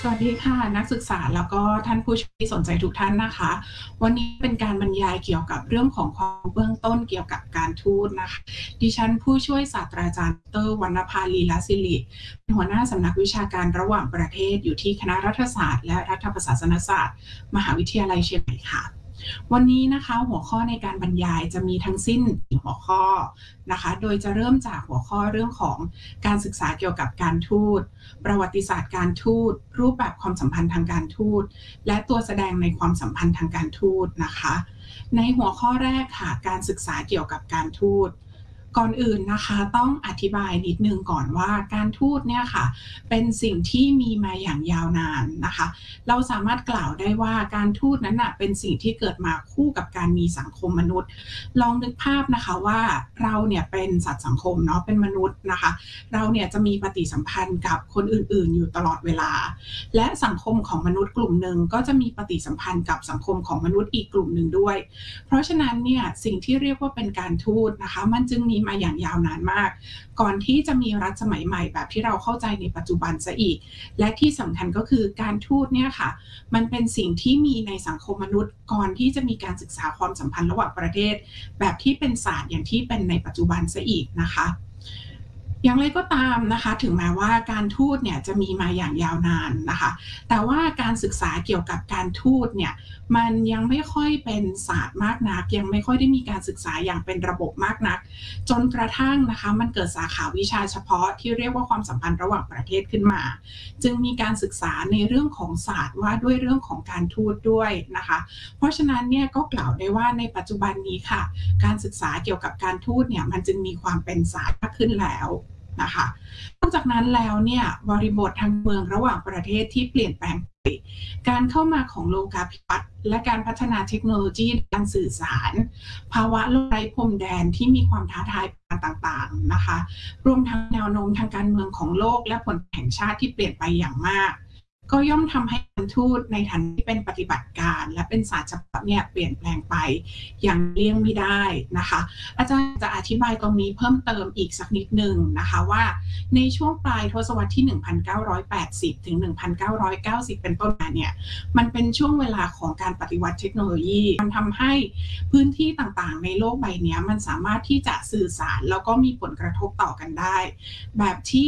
วัสดีค่ะนักศึกษาแล้วก็ท่านผู้ชมที่สนใจทุกท่านนะคะวันนี้เป็นการบรรยายเกี่ยวกับเรื่องของความรู้เบื้องต้นเกี่ยวกับการทูตนะคะดิฉันผู้ช่วยศาสตราจารย์ดร.วรรณภาลีลศิริเป็นหัวหน้าสำนักวิชาการระหว่างประเทศอยู่ที่คณะรัฐศาสตร์และรัฐประศาสนศาสตร์มหาวิทยาลัยเชียงใหม่ค่ะวันนี้นะคะหัวข้อในการบรรยายจะมีทั้งสิ้น4หัวข้อนะคะโดยจะเริ่มจากหัวข้อเรื่องของการศึกษาเกี่ยวกับการทูตประวัติศาสตร์การทูตรูปแบบความสัมพันธ์ทางการทูตและตัวแสดงในความสัมพันธ์ทางการทูตนะคะในหัวข้อแรกค่ะการศึกษาเกี่ยวกับการทูตก่อนอื่นนะคะต้องอธิบายนิดนึงก่อนว่าการทูตเนี่ยค่ะเป็นสิ่งที่มีมาอย่างยาวนานนะคะเราสามารถกล่าวได้ว่าการทูตนั้นน่ะเป็นสิ่งที่เกิดมาคู่กับการมีสังคมมนุษย์ลองนึกภาพนะคะว่าเราเนี่ยเป็นสัตว์สังคมเนาะเป็นมนุษย์นะคะเราเนี่ยจะมีปฏิสัมพันธ์กับคนอื่นๆอยู่ตลอดเวลาและสังคมของมนุษย์กลุ่มหนึ่งก็จะมีปฏิสัมพันธ์กับสังคมของมนุษย์อีกกลุ่มหนึ่งด้วยเพราะฉะนั้นเนี่ยสิ่งที่เรียกว่าเป็นการทูตนะคะมันจึงมีมาอย่างยาวนานมากก่อนที่จะมีรัฐสมัยใหม่แบบที่เราเข้าใจในปัจจุบันซะอีกและที่สำคัญก็คือการทูตเนี่ยค่ะมันเป็นสิ่งที่มีในสังคมมนุษย์ก่อนที่จะมีการศึกษาความสัมพันธ์ระหว่างประเทศแบบที่เป็นศาสตร์อย่างที่เป็นในปัจจุบันซะอีกนะคะอย่างไรก็ตามนะคะถึงแม้ว่าการทูตเนี่ยจะมีมาอย่างยาวนานนะคะแต่ว่าการศึกษาเกี่ยวกับการทูตเนี่ยมันยังไม่ค่อยเป็นศาสตร์มากนักยังไม่ค่อยได้มีการศึกษาอย่างเป็นระบบมากนักจนกระทั่งนะคะมันเกิดสาขาวิชาเฉพาะที่เรียกว่าความสัมพันธ์ระหว่างประเทศขึ้นมาจึงมีการศึกษาในเรื่องของศาสตร์ว่าด้วยเรื่องของการทูตด้วยนะคะเพราะฉะนั้นเนี่ยก็กล่าวได้ว่าในปัจจุบันนี้ค่ะการศึกษาเกี่ยวกับการทูตเนี่ยมันจึงมีความเป็นศาสตร์มากขึ้นแล้วนะคะนอกจากนั้นแล้วเนี่ยบริบททางเมืองระหว่างประเทศที่เปลี่ยนแปลงไปการเข้ามาของโลกาภิวัตน์และการพัฒนาเทคโนโลยีการสื่อสารภาวะโลกไร้พรมแดนที่มีความท้าทายต่างๆนะคะรวมทั้งแนวโน้มทางการเมืองของโลกและผลแห่งชาติที่เปลี่ยนไปอย่างมากก็ย่อมทำให้การทูตในฐานะที่เป็นปฏิบัติการและเป็นศาสตร์เฉพาะเนี่ยเปลี่ยนแปลงไปอย่างเลี่ยงไม่ได้นะคะอาจารย์จะอธิบายตรงนี้เพิ่มเติมอีกสักนิดหนึ่งนะคะว่าในช่วงปลายทศวรรษที่1980ถึง1990เป็นต้นมาเนี่ยมันเป็นช่วงเวลาของการปฏิวัติเทคโนโลยีมันทำให้พื้นที่ต่างๆในโลกใบนี้มันสามารถที่จะสื่อสารแล้วก็มีผลกระทบต่อกันได้แบบที่